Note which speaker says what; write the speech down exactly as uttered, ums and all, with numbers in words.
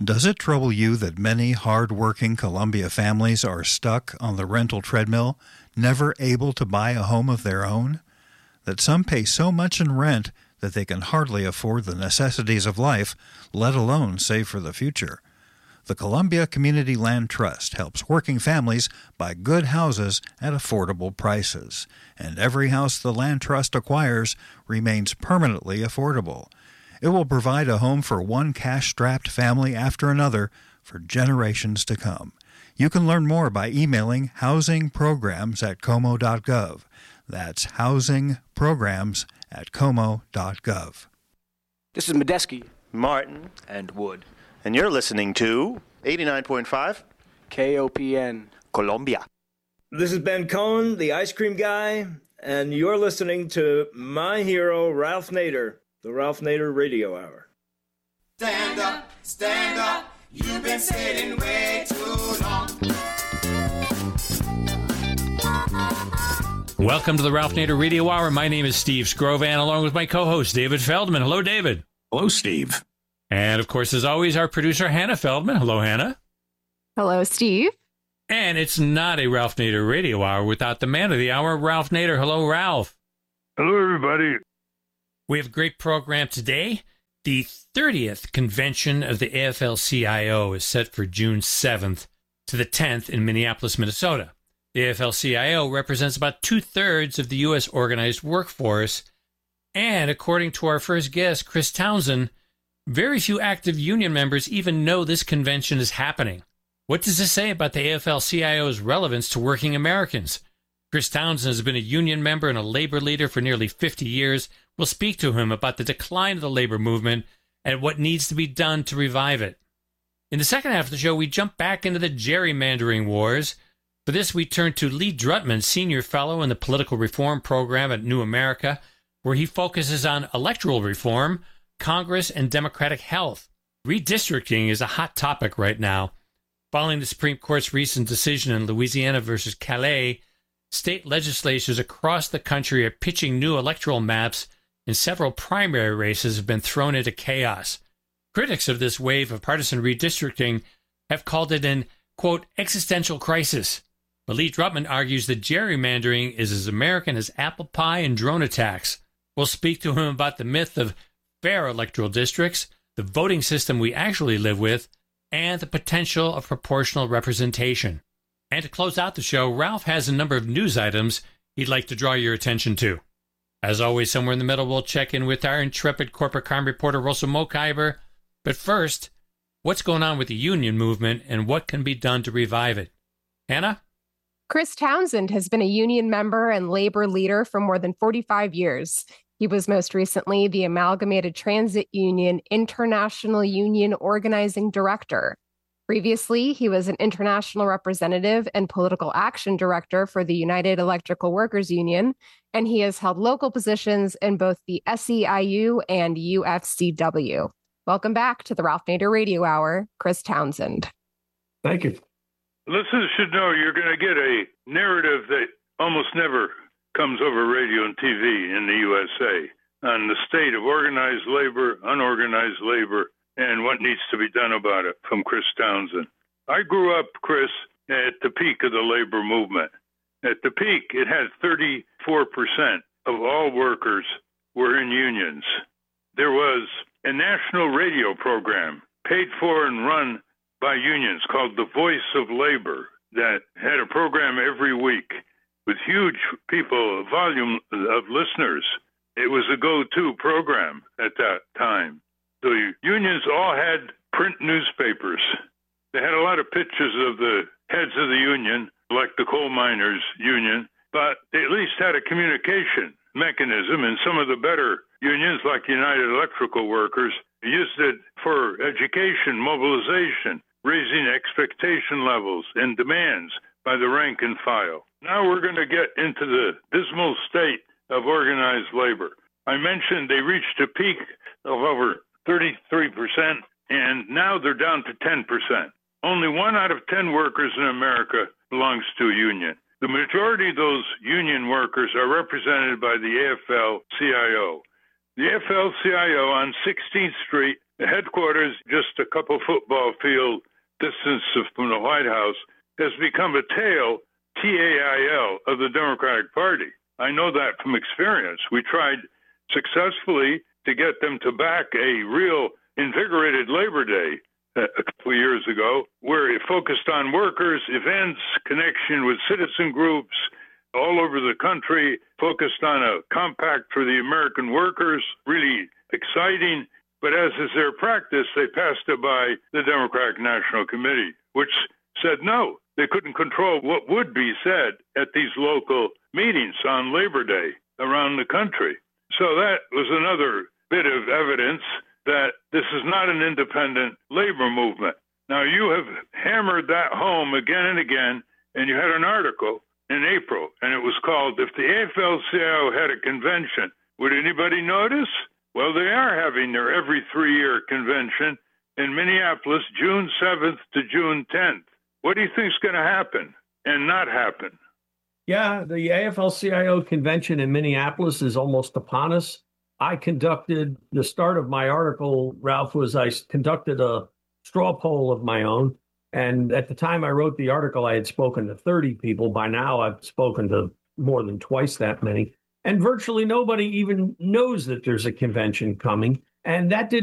Speaker 1: Does it trouble you that many hard-working Columbia families are stuck on the rental treadmill, never able to buy a home of their own? That some pay so much in rent that they can hardly afford the necessities of life, let alone save for the future? The Columbia Community Land Trust helps working families buy good houses at affordable prices, and every house the Land Trust acquires remains permanently affordable. It will provide a home for one cash-strapped family after another for generations to come. You can learn more by emailing housing programs at como dot gov. That's housing programs at como dot gov.
Speaker 2: This is Medeski,
Speaker 3: Martin,
Speaker 2: and Wood.
Speaker 3: And you're listening to eighty-nine point five
Speaker 2: K O P N,
Speaker 3: Columbia.
Speaker 4: This is Ben Cohen, the ice cream guy, and you're listening to my hero, Ralph Nader, the Ralph Nader Radio Hour.
Speaker 5: Stand up, stand up, you've been sitting way too long.
Speaker 6: Welcome to the Ralph Nader Radio Hour. My name is Steve Scrovan, along with my co-host, David Feldman. Hello, David.
Speaker 7: Hello, Steve.
Speaker 6: And, of course, as always, our producer, Hannah Feldman. Hello, Hannah.
Speaker 8: Hello, Steve.
Speaker 6: And it's not a Ralph Nader Radio Hour without the man of the hour, Ralph Nader. Hello, Ralph.
Speaker 9: Hello, everybody.
Speaker 6: We have a great program today. The thirtieth convention of the A F L C I O is set for June seventh to the tenth in Minneapolis, Minnesota. The A F L C I O represents about two-thirds of the U S organized workforce, and according to our first guest, Chris Townsend, very few active union members even know this convention is happening. What does this say about the A F L C I O's relevance to working Americans? Chris Townsend has been a union member and a labor leader for nearly fifty years. We'll speak to him about the decline of the labor movement and what needs to be done to revive it. In the second half of the show, we jump back into the gerrymandering wars. For this, we turn to Lee Drutman, Senior Fellow in the Political Reform Program at New America, where he focuses on electoral reform, Congress, and democratic health. Redistricting is a hot topic right now. Following the Supreme Court's recent decision in Louisiana versus Calais, state legislatures across the country are pitching new electoral maps, and several primary races have been thrown into chaos. Critics of this wave of partisan redistricting have called it an, quote, existential crisis. But Lee Drutman argues that gerrymandering is as American as apple pie and drone attacks. We'll speak to him about the myth of fair electoral districts, the voting system we actually live with, and the potential of proportional representation. And to close out the show, Ralph has a number of news items he'd like to draw your attention to. As always, somewhere in the middle, we'll check in with our intrepid corporate crime reporter, Rosa Mokhiber. But first, what's going on with the union movement and what can be done to revive it? Hannah?
Speaker 8: Chris Townsend has been a union member and labor leader for more than forty-five years. He was most recently the Amalgamated Transit Union International Union Organizing Director. Previously, he was an international representative and political action director for the United Electrical Workers Union, and he has held local positions in both the S E I U and U F C W. Welcome back to the Ralph Nader Radio Hour, Chris Townsend.
Speaker 9: Thank you. Listeners should know you're going to get a narrative that almost never comes over radio and T V in the U S A on the state of organized labor, unorganized labor, and what needs to be done about it from Chris Townsend. I grew up, Chris, at the peak of the labor movement. At the peak, it had thirty-four percent of all workers were in unions. There was a national radio program paid for and run by unions called The Voice of Labor that had a program every week with huge people, volume of listeners. It was a go-to program at that time. The unions all had print newspapers. They had a lot of pictures of the heads of the union, like the coal miners union, but they at least had a communication mechanism, and some of the better unions, like United Electrical Workers, used it for education, mobilization, raising expectation levels and demands by the rank and file. Now we're going to get into the dismal state of organized labor. I mentioned they reached a peak of over thirty-three percent, and now they're down to ten percent. Only one out of ten workers in America belongs to a union. The majority of those union workers are represented by the A F L C I O. The A F L C I O on sixteenth Street The headquarters, just a couple football field distance from the White House, has become a tail, T A I L, of the Democratic Party. I know that from experience. We tried successfully to get them to back a real invigorated Labor Day a couple of years ago, where it focused on workers, events, connection with citizen groups all over the country, focused on a compact for the American workers, really exciting. But as is their practice, they passed it by the Democratic National Committee, which said no. They couldn't control what would be said at these local meetings on Labor Day around the country. So that was another bit of evidence that this is not an independent labor movement. Now, you have hammered that home again and again, and you had an article in April, and it was called, "If the A F L C I O had a convention, would anybody notice?" Well, they are having their every three-year convention in Minneapolis, June seventh to June tenth. What do you think is going to happen and not happen?
Speaker 7: Yeah, the A F L C I O convention in Minneapolis is almost upon us. I conducted, the start of my article, Ralph, was I conducted a straw poll of my own. And at the time I wrote the article, I had spoken to thirty people. By now, I've spoken to more than twice that many. And virtually nobody even knows that there's a convention coming. And that did